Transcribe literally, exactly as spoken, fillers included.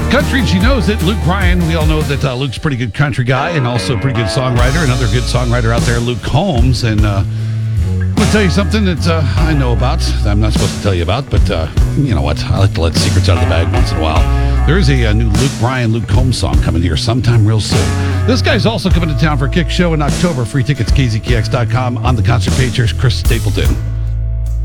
Country, she knows it. Luke Bryan, we all know that uh, Luke's a pretty good country guy and also a pretty good songwriter. Another good songwriter out there, Luke Combs. And uh, I'm going to tell you something that uh, I know about, that I'm not supposed to tell you about, but uh, you know what? I like to let secrets out of the bag once in a while. There is a, a new Luke Bryan, Luke Combs song coming here sometime real soon. This guy's also coming to town for a Kick Show in October. Free tickets, K Z K X dot com. On the concert page, here's Chris Stapleton.